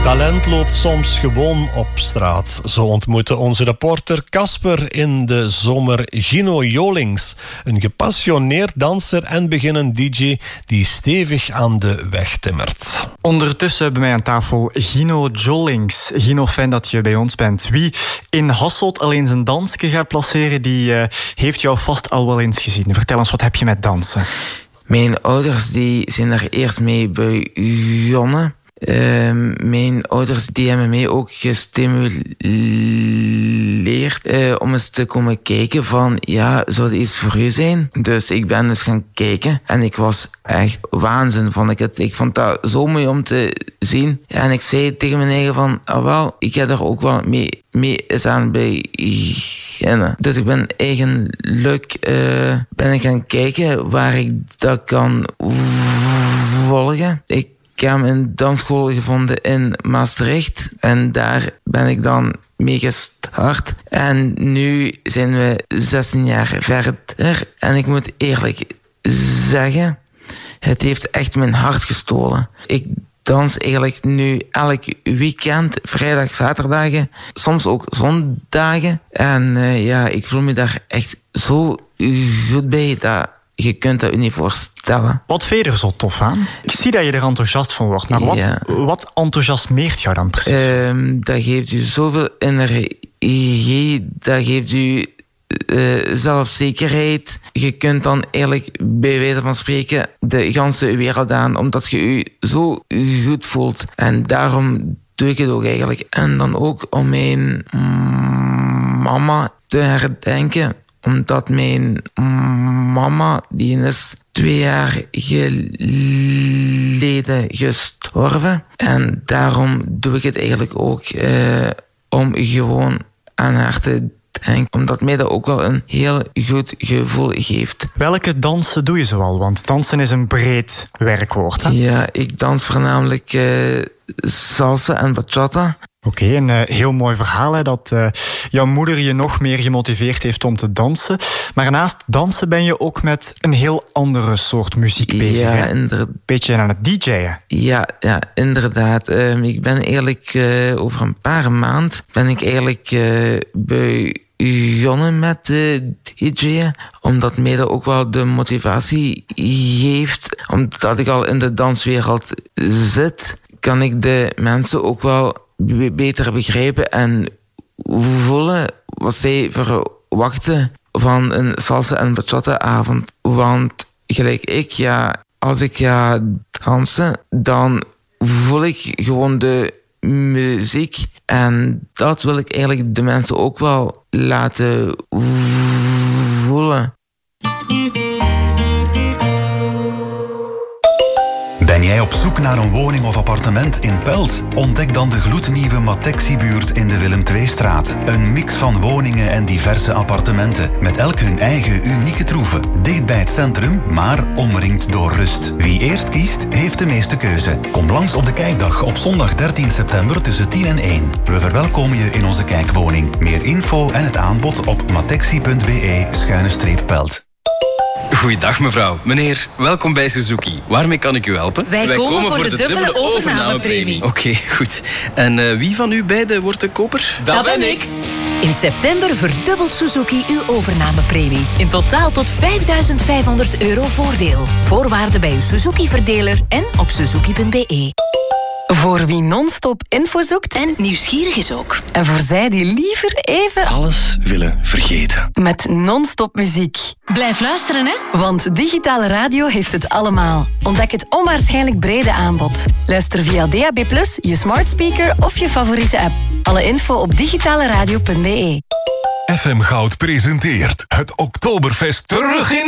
Talent loopt soms gewoon op straat. Zo ontmoette onze reporter Casper in de zomer Gino Jolings. Een gepassioneerd danser en beginnend DJ die stevig aan de weg timmert. Ondertussen bij mij aan tafel Gino Jolings. Gino, fijn dat je bij ons bent. Wie in Hasselt alleen zijn dansje gaat placeren, die heeft jou vast al wel eens gezien. Vertel ons, wat heb je met dansen? Mijn ouders die zijn daar eerst mee begonnen. Mijn ouders die hebben mij ook gestimuleerd om eens te komen kijken van, ja, zou dit iets voor u zijn? Dus ik ben eens gaan kijken en ik was echt waanzin, vond ik het. Ik vond dat zo mooi om te zien. En ik zei tegen mijn eigen van, wel, ik ga daar ook wel mee eens aan beginnen. Dus ik ben eigenlijk gaan kijken waar ik dat kan volgen. Ik heb een dansschool gevonden in Maastricht en daar ben ik dan mee gestart. En nu zijn we 16 jaar verder en ik moet eerlijk zeggen, het heeft echt mijn hart gestolen. Ik dans eigenlijk nu elk weekend, vrijdag, zaterdagen, soms ook zondagen. En ik voel me daar echt zo goed bij dat je kunt dat je niet voorstellen. Wat vind je er zo tof aan? Ik zie dat je er enthousiast van wordt. Maar wat enthousiasmeert jou dan precies? Dat geeft u zoveel energie. Dat geeft u zelfzekerheid. Je kunt dan eigenlijk bij wijze van spreken de ganse wereld aan, omdat je je zo goed voelt. En daarom doe ik het ook eigenlijk. En dan ook om mijn mama te herdenken, omdat mijn mama, die is 2 jaar geleden gestorven. En daarom doe ik het eigenlijk ook om gewoon aan haar te denken. Omdat mij dat ook wel een heel goed gevoel geeft. Welke dansen doe je zoal? Want dansen is een breed werkwoord, hè? Ja, ik dans voornamelijk salsa en bachata. Oké, een heel mooi verhaal, hè, dat jouw moeder je nog meer gemotiveerd heeft om te dansen. Maar naast dansen ben je ook met een heel andere soort muziek bezig. Ja, inderdaad. Beetje aan het DJ'en. Ja, inderdaad. Ik ben eigenlijk over een paar maanden ben ik eigenlijk begonnen met DJ'en. Omdat mij dat ook wel de motivatie geeft. Omdat ik al in de danswereld zit, kan ik de mensen ook wel beter begrijpen en voelen wat zij verwachten van een salsa en bachata avond. Want gelijk ik, als ik ga dansen, dan voel ik gewoon de muziek. En dat wil ik eigenlijk de mensen ook wel laten voelen. Ben jij op zoek naar een woning of appartement in Pelt? Ontdek dan de gloednieuwe Matexi-buurt in de Willem II-straat. Een mix van woningen en diverse appartementen, met elk hun eigen unieke troeven. Dicht bij het centrum, maar omringd door rust. Wie eerst kiest, heeft de meeste keuze. Kom langs op de kijkdag op zondag 13 september tussen 10 en 1. We verwelkomen je in onze kijkwoning. Meer info en het aanbod op matexi.be/Pelt. Goeiedag mevrouw. Meneer, welkom bij Suzuki. Waarmee kan ik u helpen? Wij komen voor de dubbele overnamepremie. Oké, goed. En wie van u beiden wordt de koper? Dat ben ik. In september verdubbelt Suzuki uw overnamepremie. In totaal tot €5.500 voordeel. Voorwaarden bij uw Suzuki-verdeler en op suzuki.be. Voor wie non-stop info zoekt en nieuwsgierig is ook. En voor zij die liever even alles willen vergeten. Met non-stop muziek. Blijf luisteren, hè? Want digitale radio heeft het allemaal. Ontdek het onwaarschijnlijk brede aanbod. Luister via DAB+, je smart speaker of je favoriete app. Alle info op digitaleradio.be. FM Goud presenteert het Oktoberfest terug in